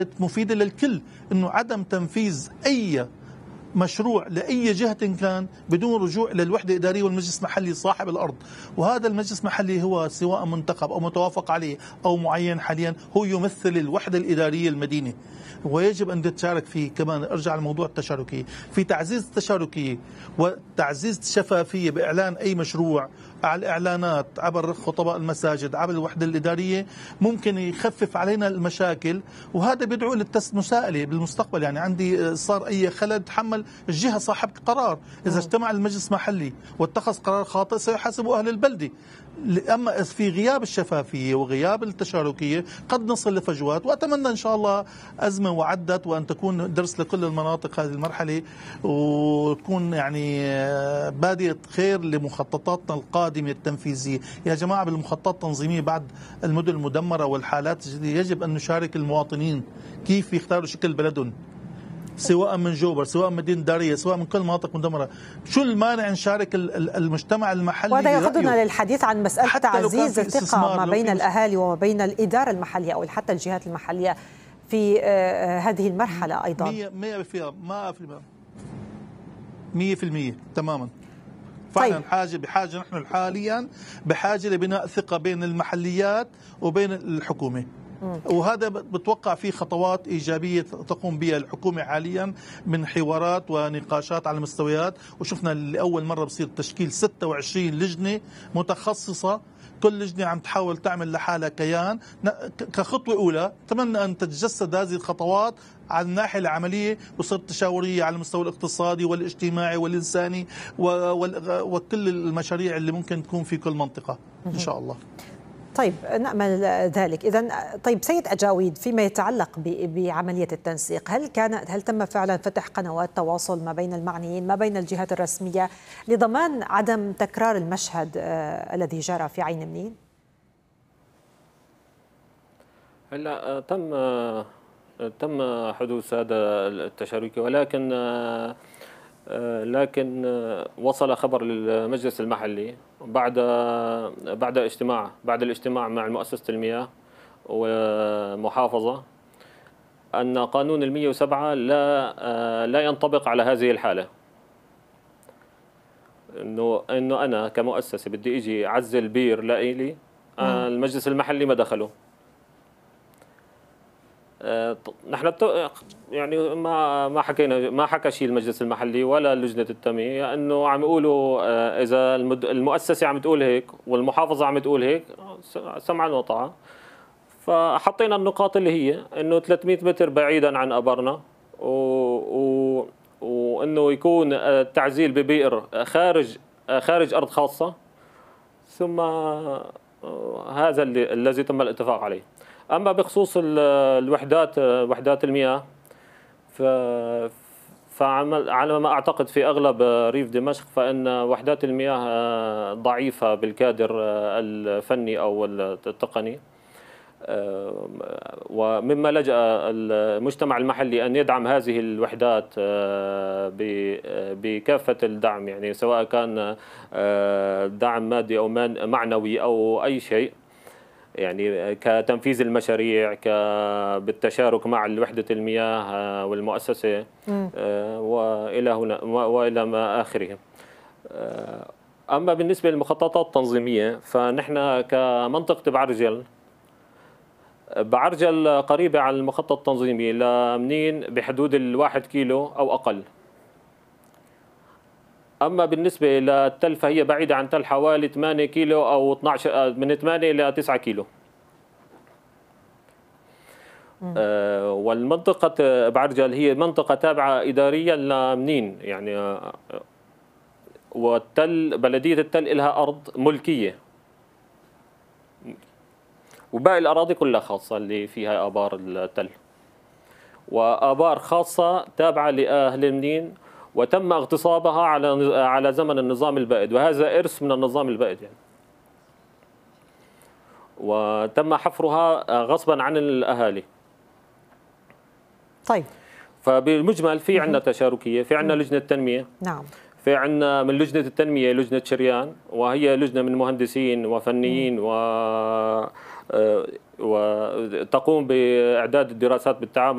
مفيدة للكل، انه عدم تنفيذ اي مشروع لأي جهة كان بدون رجوع للوحدة الإدارية والمجلس المحلي صاحب الأرض. وهذا المجلس المحلي هو سواء منتخب أو متوافق عليه أو معين حاليا هو يمثل الوحدة الإدارية المدينة، ويجب أن تتشارك فيه. كمان أرجع لموضوع التشاركية، في تعزيز التشاركية وتعزيز الشفافية بإعلان أي مشروع على الإعلانات عبر خطباء المساجد عبر الوحدة الإدارية، ممكن يخفف علينا المشاكل. وهذا بيدعو للمساءلة بالمستقبل. يعني عندي صار أي خلل تحمل الجهة صاحب القرار. إذا اجتمع المجلس المحلي واتخذ قرار خاطئ سيحاسبه أهل البلدة. أما في غياب الشفافية وغياب التشاركية قد نصل لفجوات. وأتمنى إن شاء الله أزمة وعدت وأن تكون درس لكل المناطق هذه المرحلة، وتكون يعني بادئة خير لمخططاتنا القادمة التنفيذية. يا جماعة بالمخططات التنظيمية بعد المدن المدمرة والحالات يجب أن نشارك المواطنين كيف يختاروا شكل بلدهم، سواء من جوبر، سواء من مدينة دارية، سواء من كل مناطق مدمرة. شو المانع نشارك المجتمع المحلي؟ وهذا يقودنا للحديث عن مسألة تعزيز الثقة ما بين الأهالي وما بين الإدارة المحلية أو حتى الجهات المحلية في هذه المرحلة أيضا. 100% تماما. فعلا طيب. بحاجة نحن حاليا بحاجة لبناء ثقة بين المحليات وبين الحكومة. وهذا بتوقع فيه خطوات إيجابية تقوم بها الحكومة حاليا من حوارات ونقاشات على المستويات. وشفنا لأول مرة بصير تشكيل 26 لجنة متخصصة، كل لجنة عم تحاول تعمل لحالها كيان كخطوة أولى. أتمنى أن تتجسد هذه الخطوات على الناحية العملية وصير تشاورية على المستوى الاقتصادي والاجتماعي والإنساني وكل المشاريع اللي ممكن تكون في كل منطقة إن شاء الله. طيب نأمل ذلك. إذن طيب سيد أجاويد، فيما يتعلق بعملية التنسيق، هل تم فعلا فتح قنوات تواصل ما بين المعنيين ما بين الجهات الرسمية لضمان عدم تكرار المشهد الذي جرى في عين منين؟ هلا تم حدوث هذا التشاركي، لكن وصل خبر للمجلس المحلي بعد الاجتماع مع مؤسسة المياه ومحافظة أن قانون 107 لا ينطبق على هذه الحالة. إنه أنا كمؤسسة بدي إجي أعزل بير لإلي، المجلس المحلي ما دخله. نحن يعني ما حكى شيء المجلس المحلي ولا لجنة التنمية، انه عم يقولوا اذا المؤسسة عم تقول هيك والمحافظة عم تقول هيك سمعا وطاعة. فحطينا النقاط اللي هي انه 300 متر بعيدا عن ابرنا، وانه يكون التعزيل ببئر خارج ارض خاصة، ثم هذا الذي تم الاتفاق عليه. أما بخصوص وحدات المياه، فعلى ما أعتقد في أغلب ريف دمشق فإن وحدات المياه ضعيفة بالكادر الفني أو التقني، ومما لجأ المجتمع المحلي أن يدعم هذه الوحدات بكافة الدعم، يعني سواء كان دعم مادي أو معنوي أو أي شيء، يعني كتنفيذ المشاريع بالتشارك مع وحدة المياه والمؤسسة وإلى هنا وإلى ما آخره. أما بالنسبة للمخططات التنظيمية، فنحن كمنطقة بعرجل قريبة على المخطط التنظيمي لمنين بحدود 1 كيلو أو أقل. أما بالنسبة للتل فهي بعيدة عن تل حوالي 8 كيلو أو 12، من 8 إلى 9 كيلو. والمنطقة بعرجل هي منطقة تابعة إداريا لمنين، يعني والتل بلدية التل لها أرض ملكية، وباقي الأراضي كلها خاصة اللي فيها آبار التل، وآبار خاصة تابعة لأهل منين، وتم اغتصابها على زمن النظام البائد، وهذا إرث من النظام البائد يعني. وتم حفرها غصبا عن الأهالي. طيب فبالمجمل في عندنا تشاركية، في عندنا لجنة تنمية، نعم، في عندنا من لجنة التنمية لجنة شريان، وهي لجنة من مهندسين وفنيين وتقوم بإعداد الدراسات بالتعامل